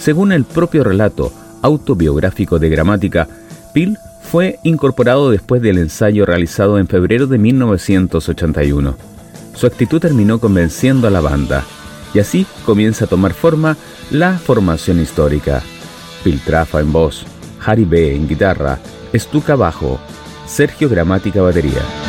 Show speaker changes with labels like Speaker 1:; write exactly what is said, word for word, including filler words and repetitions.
Speaker 1: Según el propio relato autobiográfico de Gramática, Phil fue incorporado después del ensayo realizado en febrero de mil novecientos ochenta y uno. Su actitud terminó convenciendo a la banda, y así comienza a tomar forma la formación histórica. Phil Trafa en voz, Harry B. en guitarra, Stuka bajo, Sergio Gramática batería.